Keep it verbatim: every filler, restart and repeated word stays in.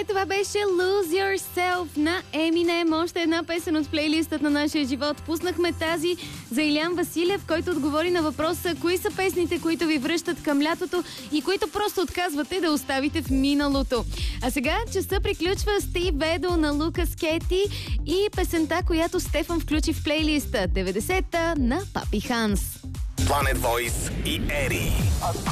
това беше Lose Yourself на Eminem. Още една песен от плейлистът на нашия живот. Пуснахме тази за Илян Василев, който отговори на въпроса кои са песните, които ви връщат към лятото и които просто отказвате да оставите в миналото. А сега часа приключва Стив Ведо на Лукас Кети и песента, която Стефан включи в плейлиста деветдесета на Папи Ханс. Planet Voice и Ери.